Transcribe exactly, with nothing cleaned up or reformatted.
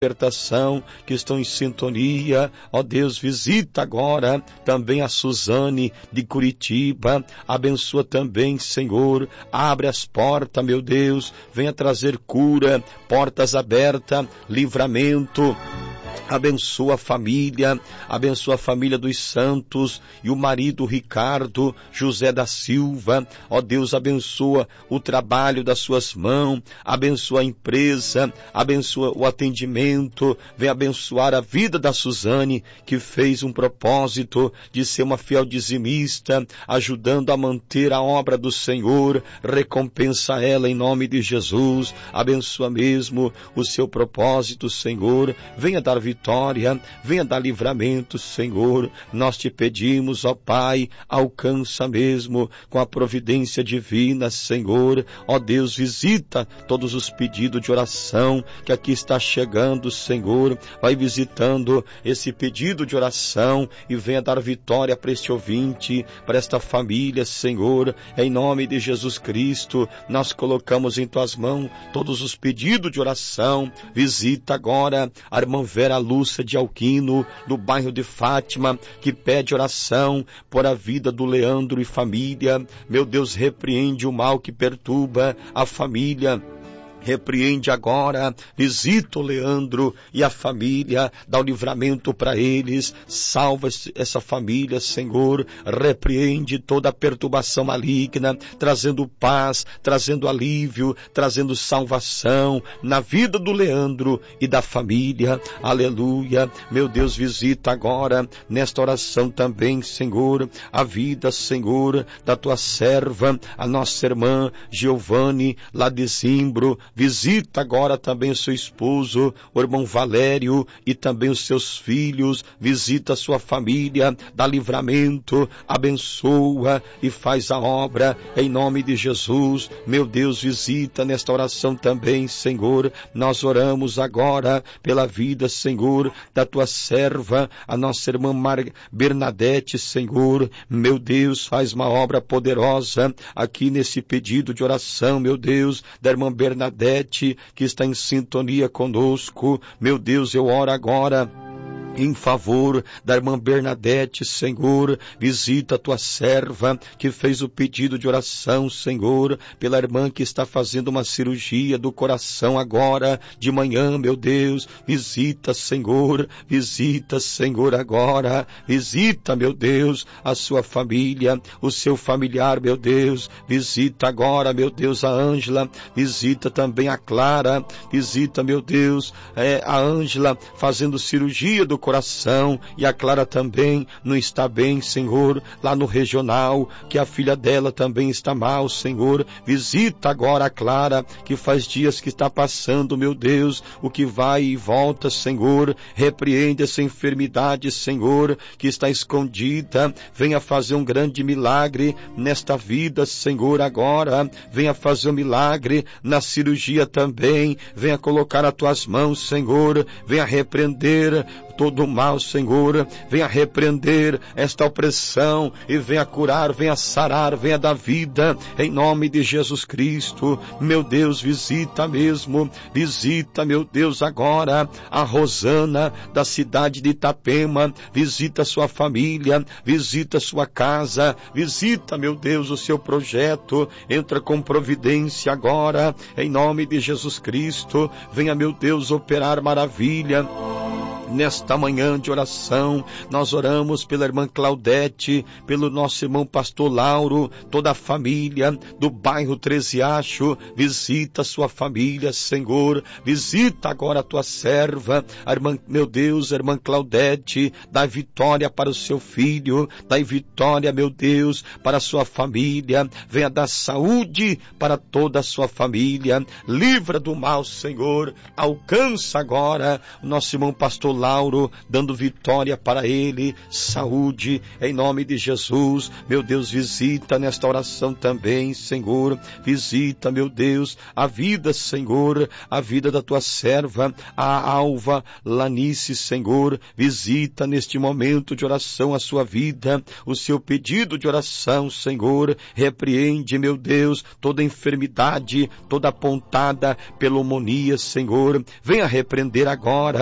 libertação, que estão em sintonia. Ó Deus, visita agora também a Suzane de Curitiba, abençoa também, Senhor, abre as portas, meu Deus, venha trazer cura, portas abertas, livramento. Abençoa a família, abençoa a família dos santos e o marido Ricardo José da Silva. Ó Deus, abençoa o trabalho das suas mãos, abençoa a empresa, abençoa o atendimento, vem abençoar a vida da Suzane, que fez um propósito de ser uma fiel dizimista, ajudando a manter a obra do Senhor. Recompensa ela em nome de Jesus, abençoa mesmo o seu propósito, Senhor. Venha dar vitória, venha dar livramento, Senhor. Nós te pedimos, ó Pai, alcança mesmo com a providência divina, Senhor. Ó Deus, visita todos os pedidos de oração que aqui está chegando, Senhor. Vai visitando esse pedido de oração e venha dar vitória para este ouvinte, para esta família, Senhor. Em nome de Jesus Cristo, nós colocamos em tuas mãos todos os pedidos de oração. Visita agora a irmã Vera Lúcia de Alquino, do bairro de Fátima, que pede oração por a vida do Leandro e família. Meu Deus, repreende o mal que perturba a família. Repreende agora, visita o Leandro e a família, dá o livramento para eles, salva essa família, Senhor. Repreende toda a perturbação maligna, trazendo paz, trazendo alívio, trazendo salvação na vida do Leandro e da família. Aleluia. Meu Deus, visita agora nesta oração também, Senhor, a vida, Senhor, da tua serva, a nossa irmã Giovane, lá de Zimbro. Visita agora também o seu esposo, o irmão Valério, e também os seus filhos. Visita a sua família, dá livramento, abençoa e faz a obra em nome de Jesus. Meu Deus, visita nesta oração também, Senhor. Nós oramos agora pela vida, Senhor, da tua serva, a nossa irmã Mar... Bernadette, Senhor. Meu Deus, faz uma obra poderosa aqui nesse pedido de oração, meu Deus, da irmã Bernadette, que está em sintonia conosco. Meu Deus, eu oro agora em favor da irmã Bernadette, Senhor. Visita a tua serva que fez o pedido de oração, Senhor, pela irmã que está fazendo uma cirurgia do coração agora de manhã, meu Deus. Visita, Senhor, visita, Senhor, agora. Visita, meu Deus, a sua família, o seu familiar, meu Deus. Visita agora, meu Deus, a Ângela. Visita também a Clara. Visita, meu Deus, é, a Ângela fazendo cirurgia do coração, e a Clara também não está bem, Senhor, lá no regional, que a filha dela também está mal, Senhor. Visita agora a Clara, que faz dias que está passando, meu Deus, o que vai e volta, Senhor. Repreende essa enfermidade, Senhor, que está escondida. Venha fazer um grande milagre nesta vida, Senhor, agora. Venha fazer um milagre na cirurgia também. Venha colocar as tuas mãos, Senhor. Venha repreender todo o mal, Senhor. Venha repreender esta opressão e venha curar, venha sarar, venha dar vida em nome de Jesus Cristo. Meu Deus, visita mesmo, visita, meu Deus, agora a Rosana da cidade de Itapema. Visita sua família, visita sua casa, visita, meu Deus, o seu projeto. Entra com providência agora em nome de Jesus Cristo. Venha, meu Deus, operar maravilha nesta manhã de oração. Nós oramos pela irmã Claudete, pelo nosso irmão pastor Lauro, toda a família do bairro Treziacho. Visita a sua família, Senhor. Visita agora a tua serva, a irmã, meu Deus, a irmã Claudete. Dá vitória para o seu filho, dá vitória, meu Deus, para a sua família. Venha dar saúde para toda a sua família. Livra do mal, Senhor. Alcança agora o nosso irmão pastor Lauro, dando vitória para ele, saúde, em nome de Jesus. Meu Deus, visita nesta oração também, Senhor, visita, meu Deus, a vida, Senhor, a vida da tua serva, a Alva Lanice, Senhor, visita neste momento de oração a sua vida, o seu pedido de oração, Senhor, repreende, meu Deus, toda enfermidade, toda apontada pela pneumonia, Senhor, venha repreender agora,